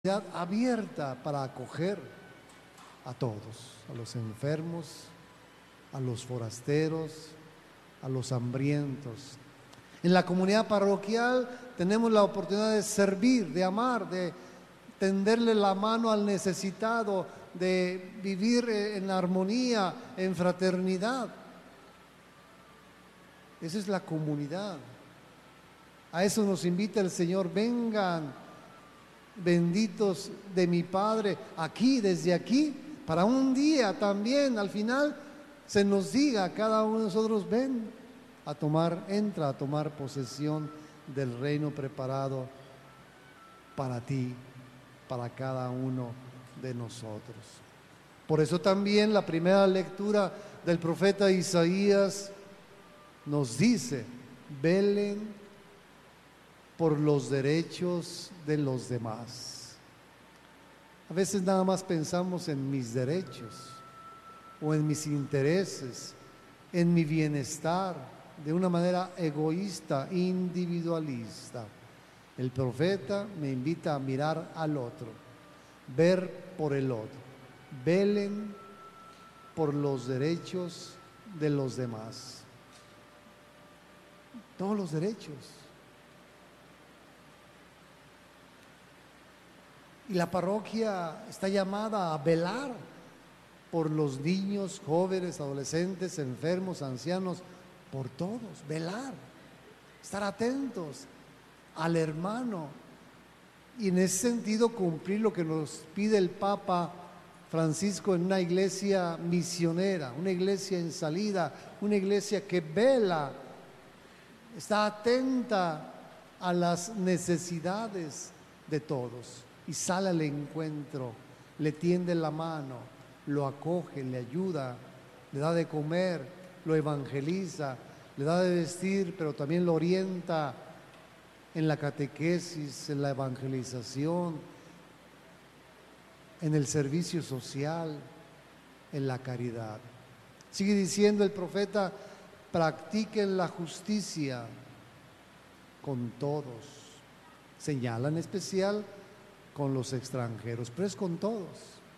abierta para acoger a todos, a los enfermos, a los forasteros, a los hambrientos. En la comunidad parroquial tenemos la oportunidad de servir, de amar, de tenderle la mano al necesitado, de vivir en armonía, en fraternidad. Esa es la comunidad. A eso nos invita el Señor. Vengan, benditos de mi Padre, aquí, desde aquí, para un día también, al final, se nos diga a cada uno de nosotros: ven a tomar, entra a tomar posesión del reino preparado para ti, para cada uno de nosotros. Por eso también la primera lectura del profeta Isaías nos dice: velen por los derechos de los demás. A veces nada más pensamos en mis derechos o en mis intereses, en mi bienestar, de una manera egoísta, individualista. El profeta me invita a mirar al otro, ver por el otro. Velen por los derechos de los demás. Todos los derechos. Y la parroquia está llamada a velar por los niños, jóvenes, adolescentes, enfermos, ancianos, por todos, velar, estar atentos al hermano y en ese sentido cumplir lo que nos pide el Papa Francisco en una iglesia misionera, una iglesia en salida, una iglesia que vela, está atenta a las necesidades de todos y sale al encuentro, le tiende la mano, lo acoge, le ayuda, le da de comer, lo evangeliza, le da de vestir, pero también lo orienta en la catequesis, en la evangelización, en el servicio social, en la caridad. Sigue diciendo el profeta: practiquen la justicia con todos. Señala en especial con los extranjeros, pero es con todos.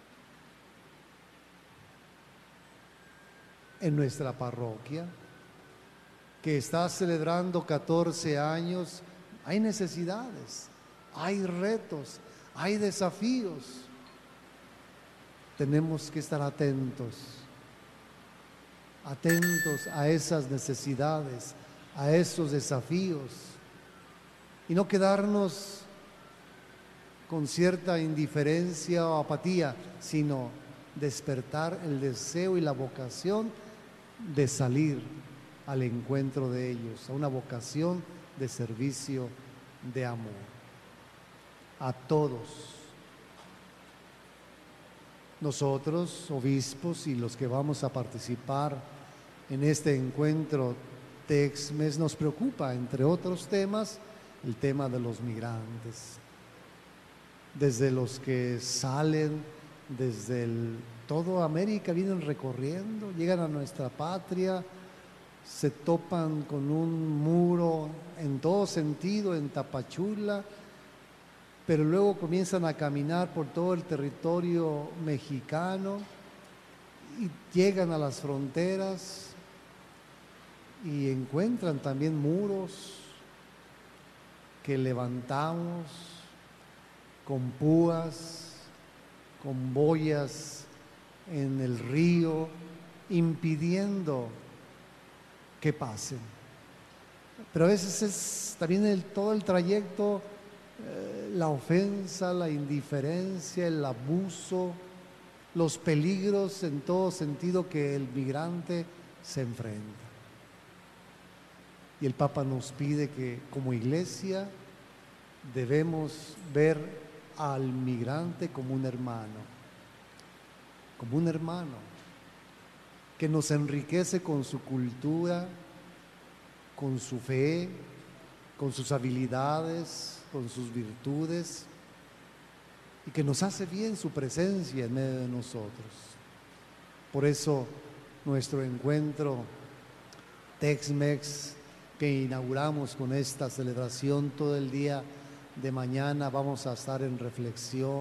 En nuestra parroquia, que está celebrando 14 años, hay necesidades, hay retos, hay desafíos. Tenemos que estar atentos a esas necesidades, a esos desafíos, y no quedarnos con cierta indiferencia o apatía, sino despertar el deseo y la vocación de salir al encuentro de ellos, a una vocación de servicio, de amor, a todos. Nosotros, obispos y los que vamos a participar en este encuentro Tex-Mex, nos preocupa, entre otros temas, el tema de los migrantes. Desde los que salen desde toda América, vienen recorriendo, llegan a nuestra patria, se topan con un muro en todo sentido, en Tapachula, pero luego comienzan a caminar por todo el territorio mexicano y llegan a las fronteras y encuentran también muros que levantamos con púas, con boyas en el río, impidiendo que pasen. Pero a veces es también todo el trayecto, la ofensa, la indiferencia, el abuso, los peligros en todo sentido que el migrante se enfrenta. Y el Papa nos pide que como iglesia debemos ver al migrante como un hermano que nos enriquece con su cultura, con su fe, con sus habilidades, con sus virtudes, y que nos hace bien su presencia en medio de nosotros. Por eso nuestro encuentro Tex-Mex que inauguramos con esta celebración todo el día de mañana, vamos a estar en reflexión,